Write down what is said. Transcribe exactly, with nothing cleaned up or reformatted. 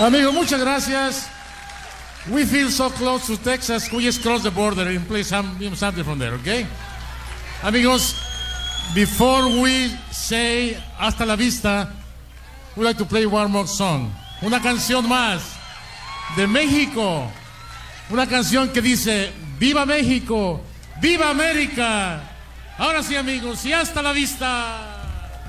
Amigo, muchas gracias. We feel so close to Texas. We just crossed the border and play some, something from there, okay? Amigos, before we say hasta la vista, we'd like to play one more song. Una canción más de México. Una canción que dice, ¡Viva México! ¡Viva América! Ahora sí, amigos, y hasta la vista.